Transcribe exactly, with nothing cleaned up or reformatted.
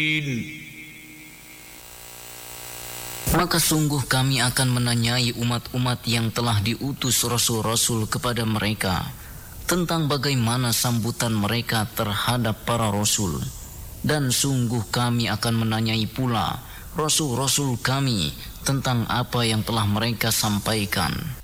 Maka sungguh kami akan menanyai umat-umat yang telah diutus rasul-rasul kepada mereka tentang bagaimana sambutan mereka terhadap para rasul. Dan sungguh kami akan menanyai pula rasul-rasul kami tentang apa yang telah mereka sampaikan.